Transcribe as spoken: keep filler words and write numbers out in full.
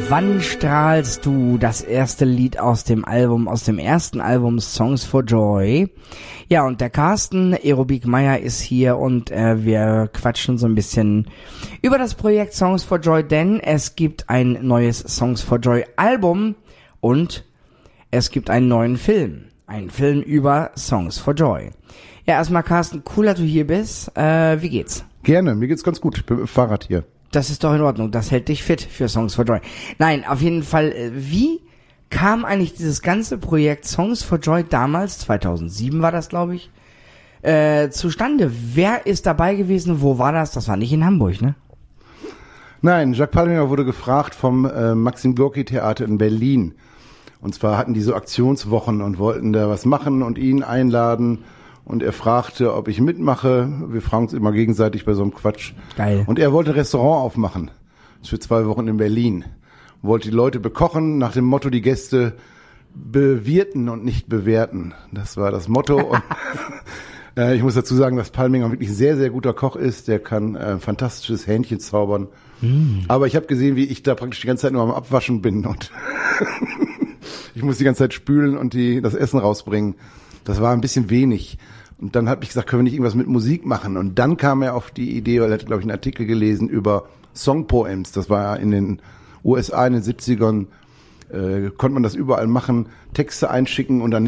Wann strahlst du? Das erste Lied aus dem Album, aus dem ersten Album Songs for Joy. Ja, und der Carsten Aerobik Meyer ist hier und äh, wir quatschen so ein bisschen über das Projekt Songs for Joy, denn es gibt ein neues Songs for Joy Album und es gibt einen neuen Film. Ein Film über Songs for Joy. Ja, erstmal Carsten, cool, dass du hier bist. Äh, wie geht's? Gerne, mir geht's ganz gut. Ich bin mit dem Fahrrad hier. Das ist doch in Ordnung. Das hält dich fit für Songs for Joy. Nein, auf jeden Fall, wie kam eigentlich dieses ganze Projekt Songs for Joy damals, zweitausendsieben war das, glaube ich, äh, zustande? Wer ist dabei gewesen? Wo war das? Das war nicht in Hamburg, ne? Nein, Jacques Palminger wurde gefragt vom äh, Maxim Gorki Theater in Berlin. Und zwar hatten die so Aktionswochen und wollten da was machen und ihn einladen. Und er fragte, ob ich mitmache. Wir fragen uns immer gegenseitig bei so einem Quatsch. Geil. Und er wollte ein Restaurant aufmachen. Das ist für zwei Wochen in Berlin. Wollte die Leute bekochen, nach dem Motto, die Gäste bewirten und nicht bewerten. Das war das Motto. Und äh, ich muss dazu sagen, dass Palminger wirklich ein sehr, sehr guter Koch ist. Der kann äh, fantastisches Hähnchen zaubern. Mm. Aber ich habe gesehen, wie ich da praktisch die ganze Zeit nur am Abwaschen bin. Und ich muss die ganze Zeit spülen und die das Essen rausbringen. Das war ein bisschen wenig. Und dann habe ich gesagt, können wir nicht irgendwas mit Musik machen? Und dann kam er auf die Idee, weil er hat, glaube ich, einen Artikel gelesen über Songpoems. Das war ja in den U S A in den siebzigern, äh, konnte man das überall machen, Texte einschicken und dann